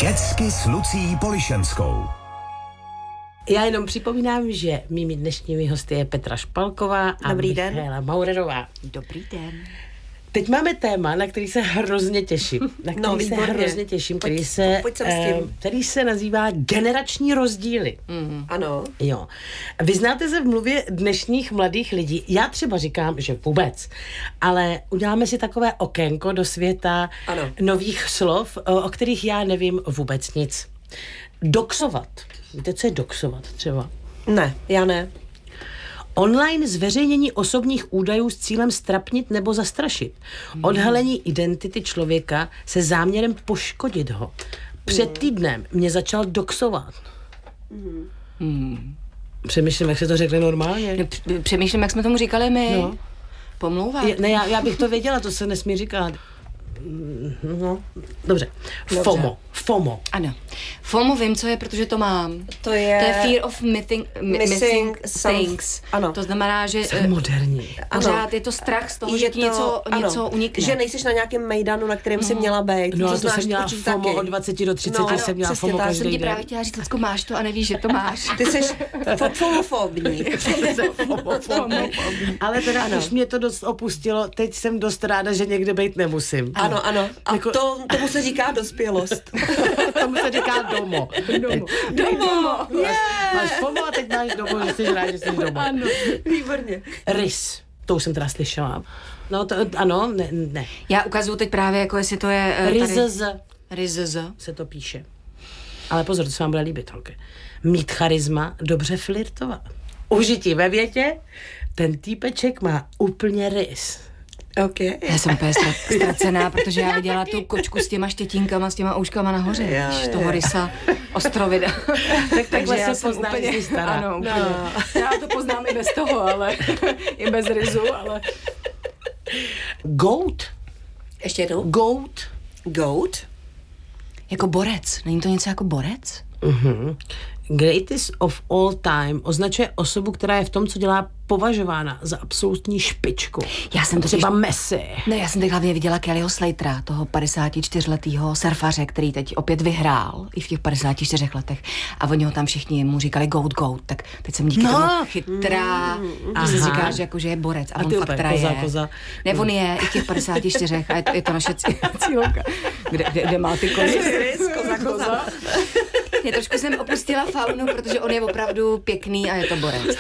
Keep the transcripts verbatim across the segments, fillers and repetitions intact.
Kecky s Lucií Polišenskou. Já jenom připomínám, že mými dnešními hosty je Petra Špalková a Dobrý Michaela den. Maurerová. Dobrý den. Teď máme téma, na který se hrozně těším. Na který No, se hrozně těším, který, pojď, se, pojď sem s tím. eh, který se nazývá generační rozdíly. Mm. Ano. Jo. Vy znáte se v mluvě dnešních mladých lidí. Já třeba říkám, že vůbec. Ale uděláme si takové okénko do světa Ano. nových slov, o, o kterých já nevím vůbec nic. Doxovat. Víte, co je doxovat třeba? Ne, já ne. Online zveřejnění osobních údajů s cílem strapnit nebo zastrašit. Odhalení identity člověka se záměrem poškodit ho. Před týdnem mě začal doxovat. Hmm. Přemýšlím, jak se to řekne normálně. Přemýšlím, jak jsme tomu říkali my. No. Pomlouvat. Je, ne, já, já bych to věděla, to se nesmí říkat. No, dobře. Dobře. FOMO. FOMO. Ano. FOMO vím, co je, protože to mám. To je... To je fear of missing, mi- Missing missing some- things. ano. To znamená, že Jsem moderní. pořád je to strach z toho, Je že ti to- něco, ano, něco unikne. Že nejsiš na nějakém mejdanu, na kterém jsi měla být. No a to znáš jsem měla určitě FOMO taky. od dvaceti do třiceti, No, jsem měla přesně FOMO tak. Já jsem každý ti den. právě chtěla říct, Lucko, máš to a nevíš, že to máš. Ty jsi fo- fomofobní. FOMO, FOMO. Ale teda, Ano. už mě to dost opustilo, teď jsem dost ráda, že někde být nemusím. Ano, ano. A Jako- to, tomu se říká dospělost. Tomu se říká domo. Domo. Domo. Máš FOMO a teď máš domo, že jsi rád, že jsi doma. Ano, výborně. Rys. To už jsem teda slyšela. No to, ano, ne, ne. Já ukazuju teď právě, jako jestli to je... eh, tady- Ryzz Ryzz. se to píše. Ale pozor, to se vám bude líbit, holky. Mít charisma, dobře flirtovat. Užití ve větě, ten týpeček má úplně rys. OK. Já jsem úplně stra- ztracená, protože já viděla tu kočku s těma štětínkama, s těma ouškama nahoře. Já, Víš, já. toho rysa ostrovida. Tak takhle já se jsem pozná, úplně- že jsi stará. Ano, úplně. Já to poznám i bez toho, ale i bez ryzu, ale... Goat. Ještě jednou. Goat. Goat. Jako borec. Není to něco jako borec? Mhm. Greatest of all time označuje osobu, která je v tom, co dělá, považována za absolutní špičku. Já jsem to třeba totiž- Messi. Ne, já jsem teď hlavně viděla Kellyho Slatera, toho padesátičtyřletýho surfaře, který teď opět vyhrál i v těch padesáti čtyřech letech. A oni ho tam všichni mu říkali goat, goat. Tak teď jsem díky No. tomu chytrá, že se Aha. říká, že, jako, že je borec. A, A on ty fakt úplně teda koza, je. koza. Ne, on je i v těch padesáti čtyřech a je to, je to naše cí- cílovka. Kde, kde, kde má ty kozy? Rys, koza, koza. Já trošku jsem opustila faunu, protože on je opravdu pěkný a je to borec.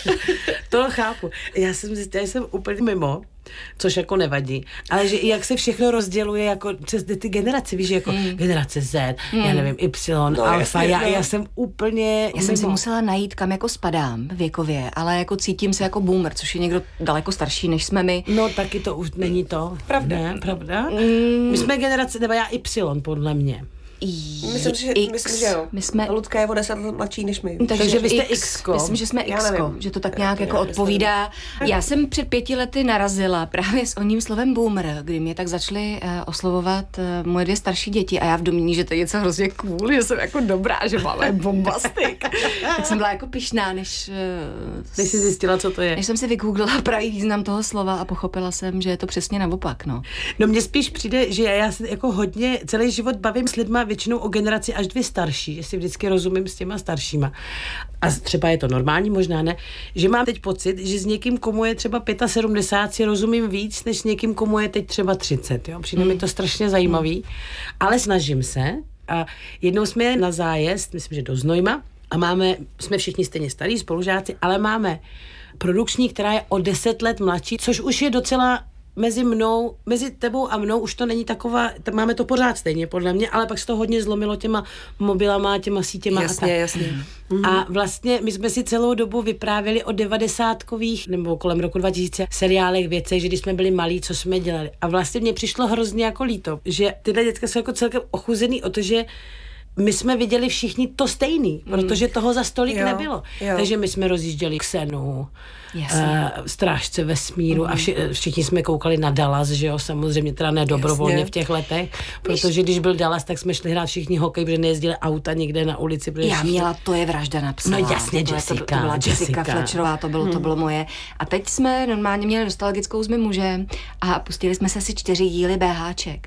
To chápu. Já jsem zjistila, že jsem úplně mimo, což jako nevadí, ale že i jak se všechno rozděluje jako přes ty generace, víš, jako mm. generace Z, mm. já nevím, Y, No, alfa, jasně, já, no. já jsem úplně Já jsem si mimo. musela najít, kam jako spadám věkově, ale jako cítím se jako boomer, což je někdo daleko starší, než jsme my. No taky to už není to. Pravda. Ne, pravda? Mm. My jsme generace, nebo já Y, podle mě. Myslím, že, X. myslím, že jo. My jsme... Lucka je o deset let mladší než my. Takže vy jste X, X-ko. Myslím, že jsme Já X, nevím. že to tak nějak Já jako nevím, odpovídá. Já jsem před pěti lety narazila právě s oním slovem boomer, kdy mě tak začaly uh, oslovovat uh, moje dvě starší děti a já v domění, že to je něco hrozně cool, že jsem jako dobrá, že máme bombastik. Tak jsem byla jako pyšná, než, uh, Než jsi zjistila, co to je. než jsem si vygooglila pravý význam toho slova a pochopila jsem, že je to přesně naopak, no. No mně spíš přijde, že já se jako hodně celý život bavím s lidma většinou o generaci až dvě starší, že si vždycky rozumím s těma staršíma. A třeba je to normální, možná ne, že mám teď pocit, že s někým, komu je třeba sedmdesát pět, si rozumím víc, než s někým, komu je teď třeba třicet. Jo? Přijde mm. mi to strašně zajímavý, mm. ale snažím se. A jednou jsme jeli na zájezd, myslím, že do Znojma, a máme, jsme všichni stejně starí spolužáci, ale máme produkční, která je o deset let mladší, což už je docela mezi mnou, mezi tebou a mnou už to není taková, t- máme to pořád stejně podle mě, ale pak se to hodně zlomilo těma mobilama, těma sítěma Jasně, a tak. jasně. A vlastně my jsme si celou dobu vyprávěli o devadesátkových nebo kolem roku dva tisíce seriálech, věcech, že když jsme byli malí, co jsme dělali. A vlastně mně přišlo hrozně jako líto, že tyhle dětka jsou jako celkem ochuzený o to, že my jsme viděli všichni to stejný, mm. protože toho za stolik Jo, nebylo. jo. Takže my jsme rozjížděli Xenu, Jasně. uh, Strážce vesmíru mm. a vši, všichni jsme koukali na Dallas, že jo, samozřejmě teda ne dobrovolně Jasně. v těch letech, protože když byl Dallas, tak jsme šli hrát všichni hokej, protože nejezdili auta nikde na ulici. Já všichni... měla To je vražda napsaná. No jasně, to, Jessica, to, to byla Jessica, Jessica. Fletcherová, to bylo, to bylo moje. A teď jsme normálně měli nostalgickou s mým mužem a pustili jsme se si čtyři díly BHček.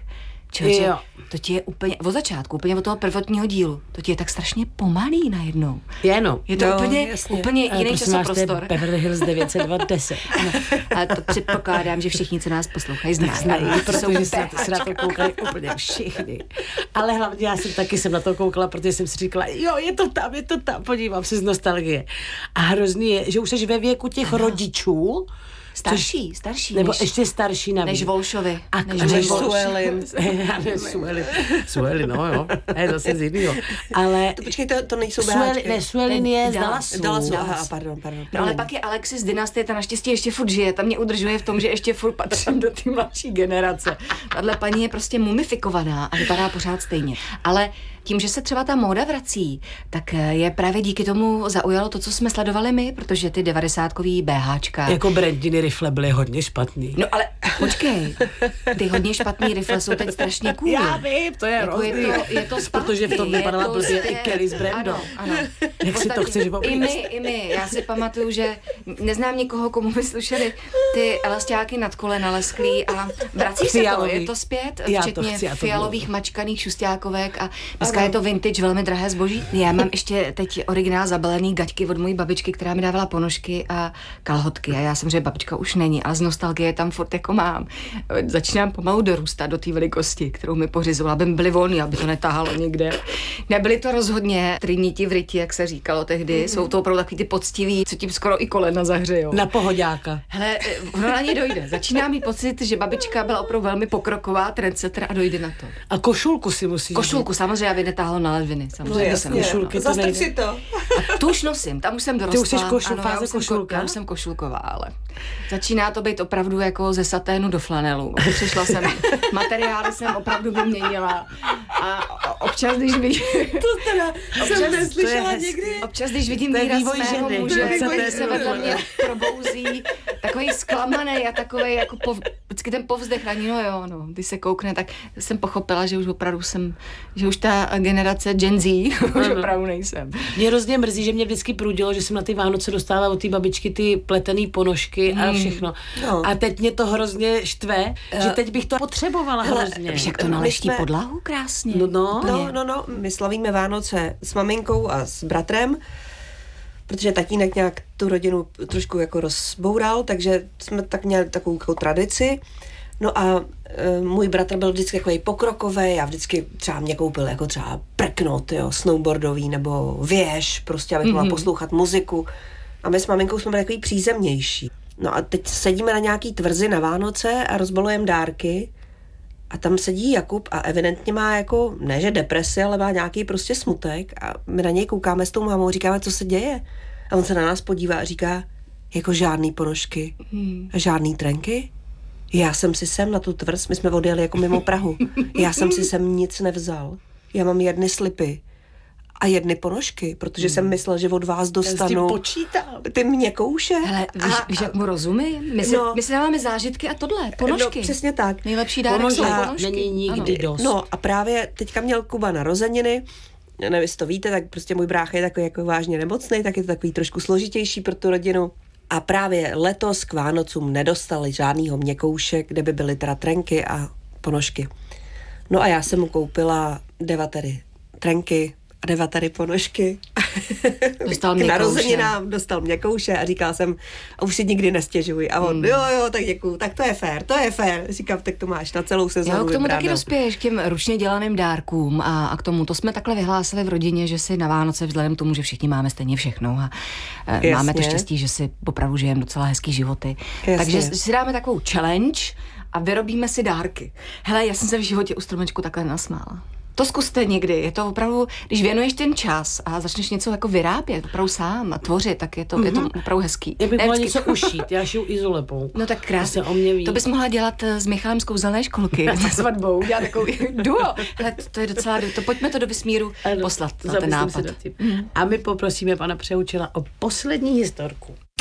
Člověče, Jo. to ti je úplně, od začátku, úplně od toho prvotního dílu, to ti je tak strašně pomalý najednou. Je no. Je to No, úplně, jasně. úplně Ale jiný prosím vás, to je časoprostor. Beverly Hills devět set dvacet. Ano, ale to předpokládám, že všichni, co nás poslouchají, znají. Znají, To jsou protože se na, to, bé há se na to koukali úplně všichni. Ale hlavně já jsem taky jsem na to koukala, protože jsem si říkala, jo, je to tam, je to tam, podívám se z nostalgie. A hrozný je, že už jsi ve věku těch Ano. rodičů, Starší, starší. nebo než, ještě starší navíc. než Volšovi. A než než Volš- Suelin. Suelin. Suelin, no jo, je zase z jinýho. Ale To počkej, to, to nejsou Suelin, béháčky. ne, Suelin je z Dallas. Dallasu. Dallasu, Dallas. aha, pardon, pardon. No ale pak je Alexis z dynastie, ta naštěstí ještě furt žije, ta mě udržuje v tom, že ještě furt patřím do té mladší generace. Tahle paní je prostě mumifikovaná a vypadá pořád stejně. Ale tím, že se třeba ta móda vrací, tak je právě díky tomu zaujalo to, co jsme sledovali my, protože ty devadesátkový BHčka. Jako Brandiny rifle byly hodně špatný. No ale počkej, ty hodně špatný rifle jsou teď strašně cool. Já vím, to je Jako je hrozný. to, je to zpátky, Protože v tom je vypadala to blbě i zpět. Kelly s Brandou. Ano, ano. Jak si to Ostatně chceš I oblíct? my, i my. Já si pamatuju, že neznám nikoho, komu by slušeli ty elastáky nad kolena lesklý a vrací se to, Fialový. je to zpět, Já to včetně chci, já to fialových mačkaných šustákovek a dneska je to vintage, velmi drahé zboží. Já mám ještě teď originál zabalený gaťky od mojí babičky, která mi dávala ponožky a kalhotky a já jsem, že babička už není, ale z nostalgie tam furt jako mám. Začínám pomalu dorůstat do té velikosti, kterou mi pořizovala, aby byly volný, aby to netáhalo někde. Nebyly to rozhodně triniti v ryti, jak se říkalo tehdy, jsou to opravdu takový ty poctiví, co tím skoro i kolena zahřejou. Na pohoďáka. Hele, ono na ně dojde. Začíná mít pocit, že babička byla opravdu velmi pokroková, trendsetter a dojde na to. A košulku si musíš Košulku samozřejmě, aby netáhlo na ledviny. No Samozřejmě jasně, jsem košulky to zastrč nejde. si to. a tu už nosím, tam už jsem dorostla. Ty už jsi košul- ano, fáze já už jsem ko- košulka? Já už jsem košulková, ale začíná to být opravdu jako ze saténu do flanelu. Přišla jsem, materiály jsem opravdu vyměnila a občas, když vidím... To teda jsem neslyšela to je hezký. někdy. Občas, když vidím To je výraz vývoj mého ženy. muže, To je který vývoj se ženy. vedle mě probouzí, takový zklamaný a takový jako pov, vždycky ten povzdech na ní, no jo, no, když se koukne, tak jsem pochopila, že už opravdu jsem, že už ta generace Gen Z, už opravdu nejsem. Mě hrozně mrzí, že mě vždycky prudilo, že jsem na ty Vánoce dostala od té babičky ty pletený ponožky a všechno. No. A teď mě to hrozně štve, že teď bych to potřebovala hrozně. Víš, jak to My naleští jsme- podlahu krásně. No, no. Úplně. No, no, no, my slavíme Vánoce s maminkou a s bratrem, protože tatínek nějak tu rodinu trošku jako rozboural, takže jsme tak měli takovou jako tradici. No a e, můj bratr byl vždycky takový pokrokový a vždycky třeba mě koupil jako třeba prknot, jo, snowboardový nebo věž, prostě abych mohla poslouchat muziku. A my s maminkou jsme byli takový přízemnější. No a teď sedíme na nějaký tvrzi na Vánoce a rozbalujeme dárky. A tam sedí Jakub a evidentně má jako, ne že depresi, ale má nějaký prostě smutek a my na něj koukáme s tou mámou a říkáme, co se děje. A on se na nás podívá a říká, jako žádný ponožky a žádný trenky. Já jsem si sem na tu tvrz, my jsme odjeli jako mimo Prahu, já jsem si sem nic nevzal. Já mám jedny slipy a jedny ponožky, protože jsem myslel, že od vás dostanu počítám. ty měkouše. Hele, víš, a, víš, jak mu rozumím? My si, No. my si dáváme zážitky a tohle, ponožky. No, přesně tak. Nejlepší dárek Ponožek jsou ponožky. není nikdy Ano. dost. No a právě teďka měl Kuba narozeniny, nevím, jestli to víte, tak prostě můj brácha je takový jako vážně nemocný, tak je to takový trošku složitější pro tu rodinu. A právě letos k Vánocům nedostali žádnýho měkouše, kde by byly teda trenky a ponožky. No a já jsem mu koupila devatery trenky a devatery ponožky. Dostal K měkouše. narozeninám dostal měkouše a říkal jsem, a už si nikdy nestěžuj. A on, hmm. jo, jo, tak děkuju, tak to je fér, to je fér. Říkám, tak to máš na celou sezónu. Jo, k tomu taky vybráno. dospěješ, k těm ručně dělaným dárkům a, a k tomu, to jsme takhle vyhlásili v rodině, že si na Vánoce vzhledem k tomu, že všichni máme stejně všechno a e, Jasně. máme to štěstí, že si opravdu žijeme docela hezký životy. Jasně. Takže si dáme takovou challenge a vyrobíme si dárky. Hele, já jsem se v životě u stromečku takhle nasmála. To zkuste někdy, je to opravdu, když věnuješ ten čas a začneš něco jako vyrábět, opravdu sám a tvořit, tak je to, mm-hmm. je to opravdu hezký. Já bych Ne mohla vždycky- něco ušít, já šiju izolepou. No tak To krásně. se o mě ví. To bys mohla dělat eh, s Michalem z kouzelné školky na svatbou, dělat takový duo. Hele, to, to je docela, to pojďme to do vesmíru Ano, poslat na ten zamyslím nápad. se nad tím. A my poprosíme pana Přeučila o poslední historku.